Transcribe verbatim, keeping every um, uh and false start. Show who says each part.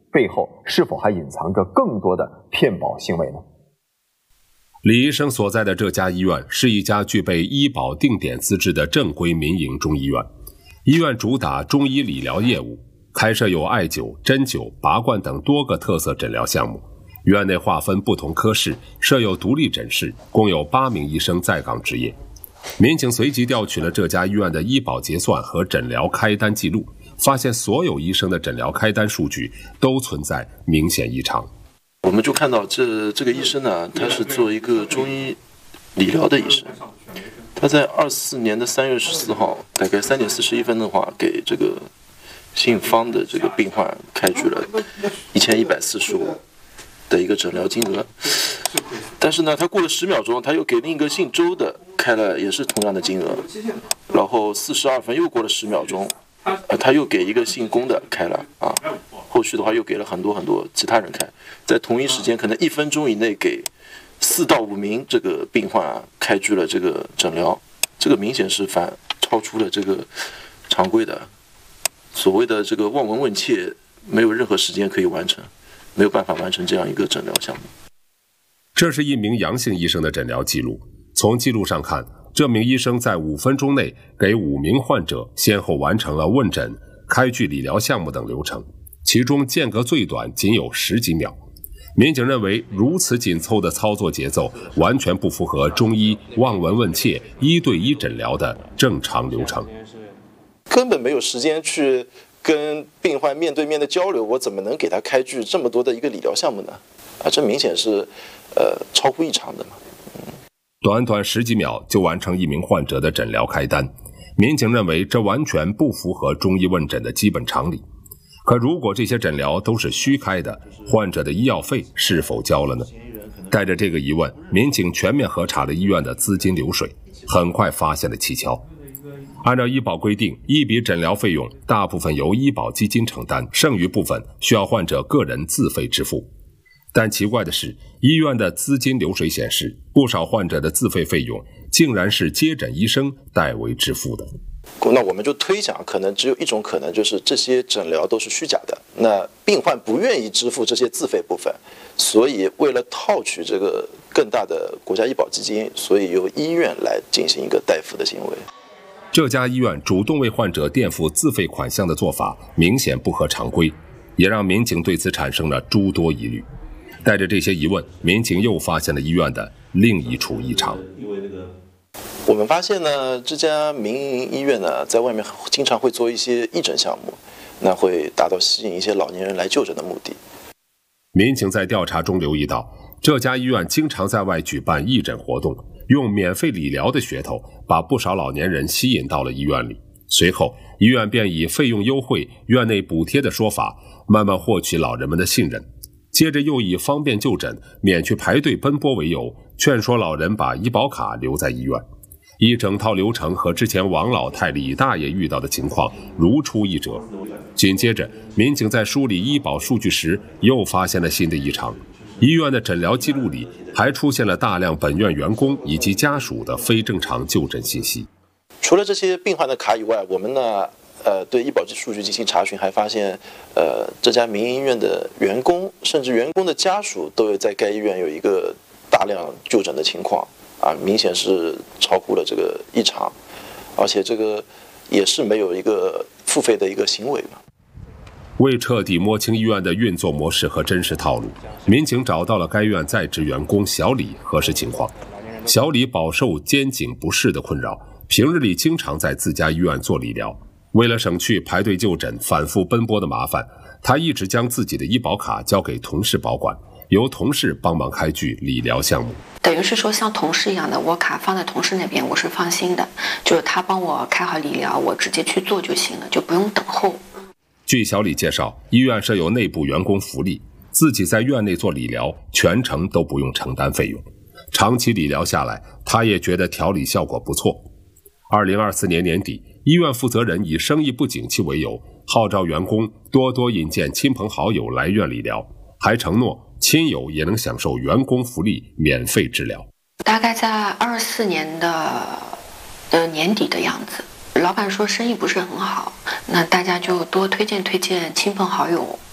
Speaker 1: 背后是否还隐藏着更多的骗保行为呢？
Speaker 2: 李医生所在的这家医院是一家具备医保定点资质的正规民营中医院，医院主打中医理疗业务，开设有艾灸、针灸、拔罐等多个特色诊疗项目。院内划分不同科室，设有独立诊室，共有八名医生在岗执业。民警随即调取了这家医院的医保结算和诊疗开单记录，发现所有医生的诊疗开单数据都存在明显异常。
Speaker 3: 我们就看到这这个医生呢，他是做一个中医理疗的医生。他在二四年的三月十四号，大概三点四十一分的话，给这个姓方的这个病患开具了一千一百四十五的一个诊疗金额。但是呢，他过了十秒钟，他又给另一个姓周的开了也是同样的金额，然后四十二分又过了十秒钟，呃，他又给一个姓龚的开了啊。后续的话又给了很多很多其他人开，在同一时间可能一分钟以内给四到五名这个病患啊开具了这个诊疗，这个明显是反超出了这个常规的，所谓的这个望闻问切没有任何时间可以完成，没有办法完成这样一个诊疗项目。
Speaker 2: 这是一名阳性医生的诊疗记录，从记录上看，这名医生在五分钟内给五名患者先后完成了问诊、开具理疗项目等流程，其中间隔最短仅有十几秒。民警认为，如此紧凑的操作节奏完全不符合中医望闻问切一对一诊疗的正常流程，
Speaker 3: 根本没有时间去跟病患面对面的交流，我怎么能给他开具这么多的一个理疗项目呢？啊，这明显是呃超乎异常的嘛。嗯、
Speaker 2: 短短十几秒就完成一名患者的诊疗开单，民警认为这完全不符合中医问诊的基本常理。可如果这些诊疗都是虚开的，患者的医药费是否交了呢？带着这个疑问，民警全面核查了医院的资金流水，很快发现了蹊跷。按照医保规定，一笔诊疗费用大部分由医保基金承担，剩余部分需要患者个人自费支付。但奇怪的是，医院的资金流水显示，不少患者的自费费用竟然是接诊医生代为支付的。
Speaker 3: 那我们就推想，可能只有一种可能，就是这些诊疗都是虚假的，那病患不愿意支付这些自费部分，所以为了套取这个更大的国家医保基金，所以由医院来进行一个代付的行为。
Speaker 2: 这家医院主动为患者垫付自费款项的做法明显不合常规，也让民警对此产生了诸多疑虑。带着这些疑问，民警又发现了医院的另一处异常。
Speaker 3: 我们发现呢，这家民营医院呢，在外面经常会做一些义诊项目，那会达到吸引一些老年人来就诊的目的。
Speaker 2: 民警在调查中留意到，这家医院经常在外举办义诊活动，用免费理疗的噱头，把不少老年人吸引到了医院里。随后，医院便以费用优惠、院内补贴的说法，慢慢获取老人们的信任。接着又以方便就诊、免去排队奔波为由，劝说老人把医保卡留在医院。一整套流程和之前王老太李大爷遇到的情况如出一辙。紧接着，民警在梳理医保数据时，又发现了新的异常。医院的诊疗记录里还出现了大量本院员工以及家属的非正常就诊信息。
Speaker 3: 除了这些病患的卡以外，我们呢，呃，对医保数据进行查询，还发现，呃，这家民营医院的员工，甚至员工的家属，都有在该医院有一个大量就诊的情况。啊，明显是超乎了这个异常，而且这个也是没有一个付费的一个行为嘛。
Speaker 2: 为彻底摸清医院的运作模式和真实套路，民警找到了该院在职员工小李核实情况。小李饱受肩颈不适的困扰，平日里经常在自家医院做理疗。为了省去排队就诊、反复奔波的麻烦，他一直将自己的医保卡交给同事保管，由同事帮忙开具理疗项目。
Speaker 4: 等于是说像同事一样的，我卡放在同事那边，我是放心的，就是他帮我开好理疗，我直接去做就行了，就不用等候。
Speaker 2: 据小李介绍，医院设有内部员工福利，自己在院内做理疗，全程都不用承担费用。长期理疗下来，他也觉得调理效果不错。二零二四年年底，医院负责人以生意不景气为由，号召员工多多引荐亲朋好友来院理疗，还承诺亲友也能享受员工福利，免费治疗。
Speaker 4: 大概在二四年的呃年底的样子，老板说生意不是很好，那大家就多推荐推荐亲朋好友